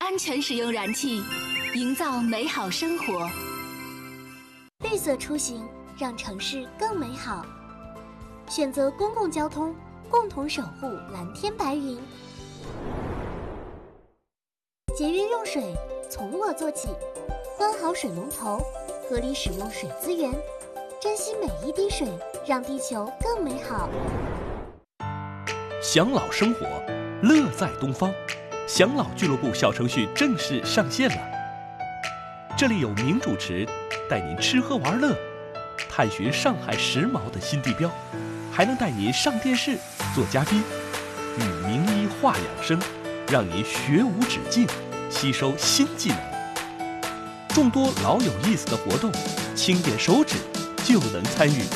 安全使用燃气，营造美好生活。 绿色出行，让城市更美好。选择公共交通，共同守护蓝天白云。节约用水，从我做起。关好水龙头，合理使用水资源，珍惜每一滴水，让地球更美好。 享老生活，乐在东方。享老俱乐部小程序正式上线了。这里有名主持带您吃喝玩乐，探寻上海时髦的新地标，还能带您上电视做嘉宾，与名医话养生，让您学无止境，吸收新技能。众多老有意思的活动，轻点手指就能参与，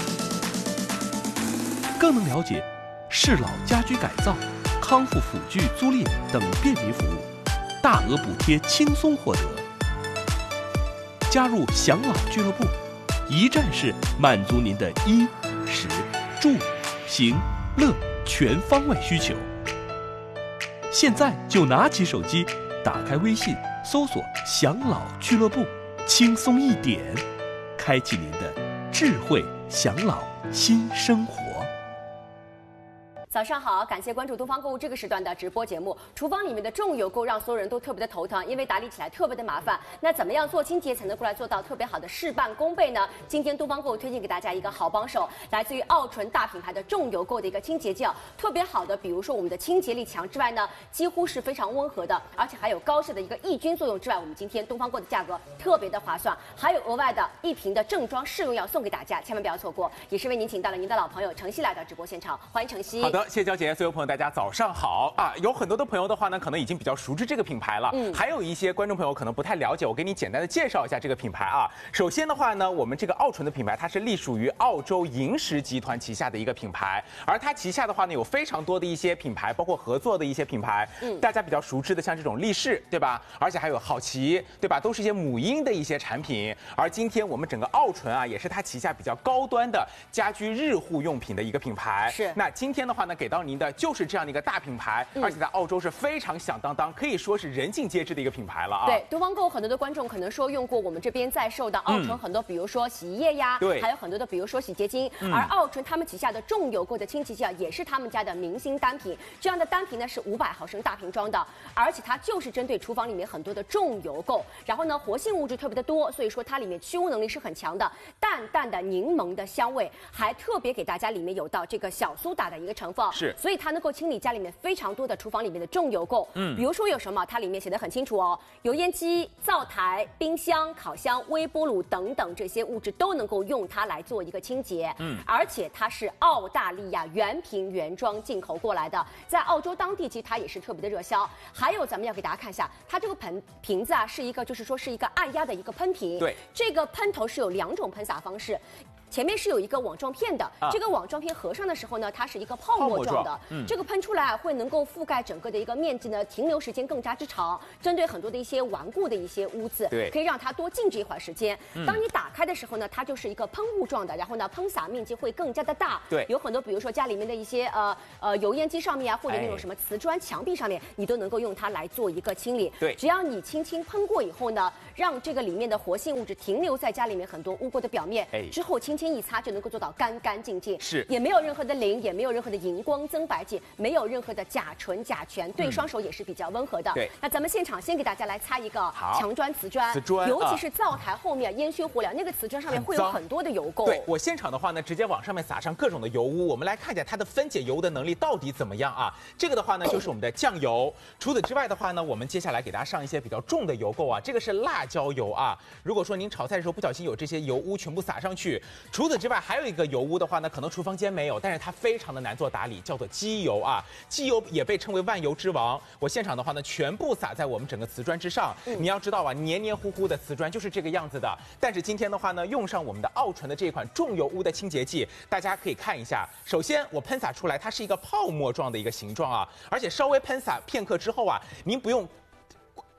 更能了解适老家居改造、康复辅具租赁等便民服务，大额补贴轻松获得。加入享老俱乐部，一站式满足您的衣、食、住、行、乐全方位需求。现在就拿起手机，打开微信，搜索享老俱乐部，轻松一点，开启您的智慧享老新生活。 早上好，感谢关注东方购物这个时段的直播节目。厨房里面的重油垢让所有人都特别的头疼，因为打理起来特别的麻烦。那怎么样做清洁才能够来做到特别好的事半功倍呢？今天东方购物推荐给大家一个好帮手，来自于奥纯大品牌的重油垢的一个清洁剂，特别好的，比如说我们的清洁力强之外呢，几乎是非常温和的，而且还有高效的一个抑菌作用之外，我们今天东方购的价格特别的划算，还有额外的1瓶的正装试用药送给大家，千万不要错过。也是为您请到了您的老朋友程曦来到直播现场，欢迎程曦。 好的，谢谢娇姐，所有朋友大家早上好啊！有很多的朋友的话呢，可能已经比较熟知这个品牌了，还有一些观众朋友可能不太了解，我给你简单的介绍一下这个品牌啊。首先的话呢，我们这个奥纯的品牌，它是隶属于澳洲银石集团旗下的一个品牌，而它旗下的话呢，有非常多的一些品牌，包括合作的一些品牌，大家比较熟知的，像这种力士，对吧？而且还有好奇，对吧？都是一些母婴的一些产品。而今天我们整个奥纯啊，也是它旗下比较高端的家居日护用品的一个品牌。 是。 那今天的话呢，给到您的就是这样的一个大品牌，而且在澳洲是非常响当当，可以说是人尽皆知的一个品牌了啊。 对，东方购很多的观众可能说用过我们这边在售的奥纯很多，比如说洗衣液呀， 对， 还有很多的比如说洗洁精，而奥纯他们旗下的重油垢的清洁剂也是他们家的明星单品。这样的单品呢是500毫升大瓶装的，而且它就是针对厨房里面很多的重油垢，然后呢活性物质特别的多，所以说它里面去污能力是很强的，淡淡的柠檬的香味，还特别给大家里面有到这个小苏打的一个成分， 是， 所以它能够清理家里面非常多的厨房里面的重油垢，比如说有什么，它里面写的很清楚哦，油烟机、灶台、冰箱、烤箱、微波炉等等这些物质都能够用它来做一个清洁，而且它是澳大利亚原瓶原装进口过来的，在澳洲当地其实它也是特别的热销。还有咱们要给大家看一下，它这个瓶子啊是一个就是说是一个按压的一个喷瓶， 对， 这个喷头是有2种喷洒方式。前面是有一个网状片的，这个网状片合上的时候呢，它是一个泡沫状的，这个喷出来会能够覆盖整个的一个面积呢，停留时间更加之长，针对很多的一些顽固的一些污渍， 对， 可以让它多静置一会儿时间。当你打开的时候呢，它就是一个喷雾状的，然后呢，喷洒面积会更加的大， 对， 有很多比如说家里面的一些油烟机上面啊，或者那种什么瓷砖墙壁上面，你都能够用它来做一个清理。 对， 只要你轻轻喷过以后呢，让这个里面的活性物质停留在家里面很多污垢的表面，之后轻轻一擦就能够做到干干净净， 是， 也没有任何的磷，也没有任何的荧光增白剂，没有任何的甲醇、甲醛，对双手也是比较温和的。 对， 那咱们现场先给大家来擦一个强砖瓷砖，尤其是灶台后面烟熏火燎那个瓷砖上面会有很多的油垢。 对，我现场的话呢，直接往上面撒上各种的油污，我们来看一下它的分解油的能力到底怎么样啊？这个的话呢，就是我们的酱油。除此之外的话呢，我们接下来给大家上一些比较重的油垢啊，这个是辣椒油啊。如果说您炒菜的时候不小心有这些油污全部撒上去，除此之外还有一个油污的话呢，可能厨房间没有，但是它非常的难做打理，叫做机油啊。机油也被称为万油之王。我现场的话呢，全部撒在我们整个瓷砖之上。你要知道啊，黏黏糊糊的瓷砖就是这个样子的。但是今天的话呢，用上我们的奥纯的这一款重油污的清洁剂，大家可以看一下。首先我喷洒出来，它是一个泡沫状的一个形状啊，而且稍微喷洒片刻之后啊，您不用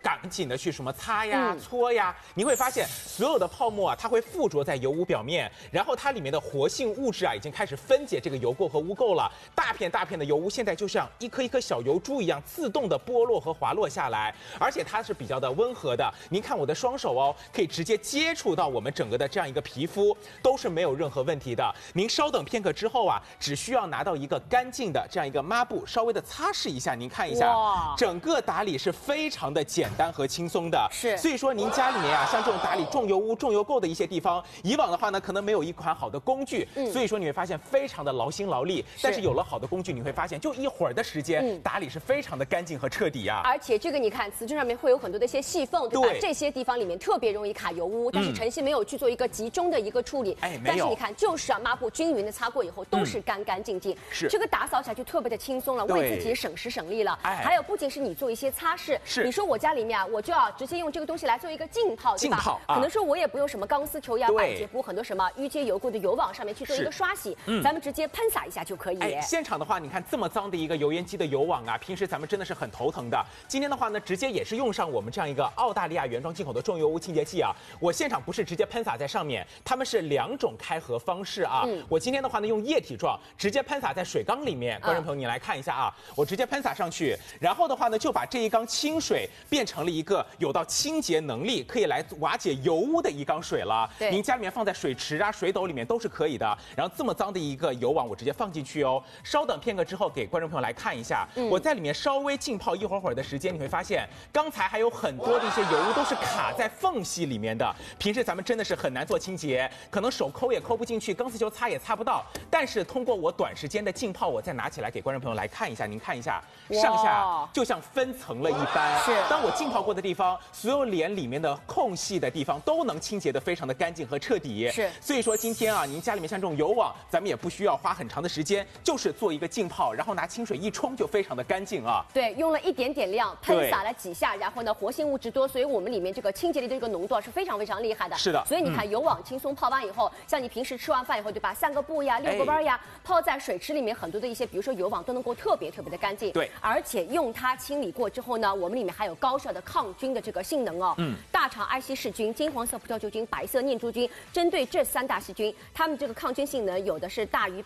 赶紧的去什么擦呀、搓呀，你会发现所有的泡沫啊，它会附着在油污表面，然后它里面的活性物质啊，已经开始分解这个油垢和污垢了。大片大片的油污现在就像一颗一颗小油珠一样，自动的剥落和滑落下来，而且它是比较的温和的。您看我的双手哦，可以直接接触到我们整个的这样一个皮肤，都是没有任何问题的。您稍等片刻之后啊，只需要拿到一个干净的这样一个抹布，稍微的擦拭一下，您看一下，整个打理是非常的简单和轻松的。 是， 所以说您家里面啊，像这种打理重油污、重油垢的一些地方，以往的话呢，可能没有一款好的工具，所以说你会发现非常的劳心劳力。但是有了好的工具，你会发现就一会儿的时间，打理是非常的干净和彻底啊。 而且这个你看，瓷砖上面会有很多的一些细缝，对吧？这些地方里面特别容易卡油污，但是晨曦没有去做一个集中的一个处理。但是你看，就是抹布均匀的擦过以后，都是干干净净。 是， 这个打扫起来就特别的轻松了，为自己省时省力了。还有不仅是你做一些擦拭，你说我家里面啊，我就要直接用这个东西来做一个浸泡，对吧？可能说我也不用什么钢丝球呀、百洁布，很多什么淤结油垢的油网上面去做一个刷洗，咱们直接喷洒一下就可以。 现场的话，你看这么脏的一个油烟机的油网啊，平时咱们真的是很头疼的。今天的话呢，直接也是用上我们这样一个澳大利亚原装进口的重油污清洁剂啊。我现场不是直接喷洒在上面，它们是2种开合方式啊。我今天的话呢，用液体状直接喷洒在水缸里面。观众朋友，你来看一下啊，我直接喷洒上去，然后的话呢，就把这一缸清水变成了一个有到清洁能力，可以来瓦解油污的一缸水了。您家里面放在水池啊、水斗里面都是可以的。然后这么脏的一个油网，我直接放进去哦。稍等片刻之后，给观众朋友来看一下，我在里面稍微浸泡一会儿的时间，你会发现刚才还有很多的一些油污都是卡在缝隙里面的。平时咱们真的是很难做清洁，可能手抠也抠不进去，钢丝球擦也擦不到。但是通过我短时间的浸泡，我再拿起来给观众朋友来看一下，您看一下，上下就像分层了一般。是，当我浸泡过的地方，所有脸里面的空隙的地方都能清洁得非常的干净和彻底。 是， 所以说今天啊，您家里面像这种油网，咱们也不需要花很长的时间，就是做一个浸泡，然后拿清水一冲就非常的干净啊。 对，用了一点点量，喷洒了几下，然后呢，活性物质多，所以我们里面这个清洁力的这个浓度是非常非常厉害的。 是的， 所以你看油网轻松泡完以后，像你平时吃完饭以后，对吧？散个步呀，遛个弯呀，泡在水池里面，很多的一些，比如说油网都能够特别的干净。 对， 而且用它清理过之后呢，我们里面还有高效的抗菌的这个性能哦。大肠埃希氏菌、金黄色葡萄球菌、白色念珠菌，针对这3大细菌，它们这个抗菌性能有的是大于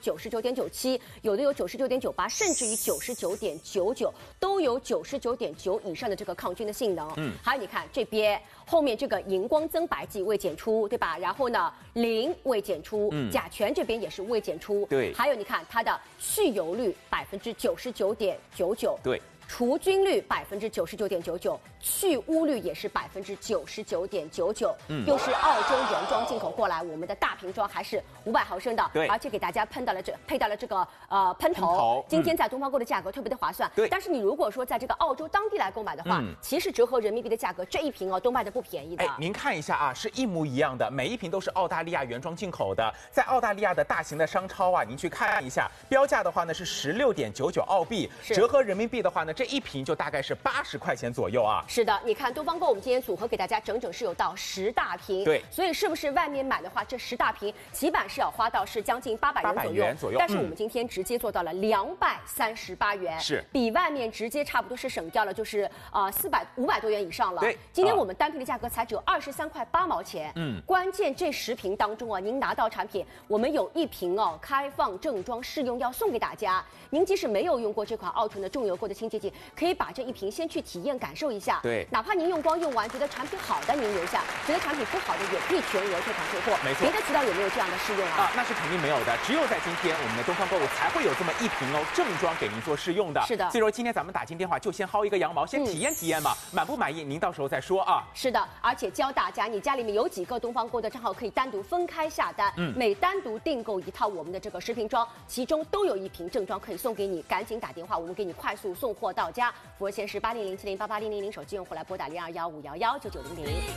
99.97%，有的有99.98%，甚至于99.99%，都有99.9%以上的这个抗菌的性能。还有你看这边后面这个荧光增白剂未检出，对吧？然后呢，磷未检出，甲醛这边也是未检出。 对， 还有你看它的去油率99.99%。 对。 除菌率99.99%，去污率也是99.99%，又是澳洲原装进口过来，我们的大瓶装还是500毫升的，而且给大家配到了这个喷头，今天在东方购的价格特别的划算。 对， 但是你如果说在这个澳洲当地来购买的话，其实折合人民币的价格，这一瓶哦都卖的不便宜的。 您看一下啊，是一模一样的，每一瓶都是澳大利亚原装进口的，在澳大利亚的大型的商超啊，您去看一下，标价的话呢是16.99澳币，折合人民币的话呢，这一瓶就大概是80块钱左右啊。 是的，你看东方购，我们今天组合给大家整整是有到10大瓶。 对， 所以是不是外面买的话，这10大瓶起码是要花到是将近800元左右。但是我们今天直接做到了238元， 是比外面直接差不多是省掉了，就是500多元以上了。 对， 今天我们单瓶的价格才只有23块8毛钱。关键这10瓶当中啊，您拿到产品，我们有1瓶哦开放正装试用要送给大家。您即使没有用过这款奥纯的重油垢的清洁剂，可以把这1瓶先去体验感受一下。 对， 哪怕您用光用完觉得产品好的您留下，觉得产品不好的也可以全额退款退货。 没错， 别的渠道有没有这样的试用啊？ 那是肯定没有的，只有在今天我们的东方购物才会有这么1瓶哦正装给您做试用的。 是的， 所以说今天咱们打进电话就先薅一个羊毛，先体验体验嘛，满不满意您到时候再说啊。 是的，而且教大家，你家里面有几个东方购的账号可以单独分开下单，每单独订购1套我们的这个10瓶装，其中都有1瓶正装可以送给你，赶紧打电话，我们给你快速送货到家。服务线是8007088000，手机用户来拨打0215119900。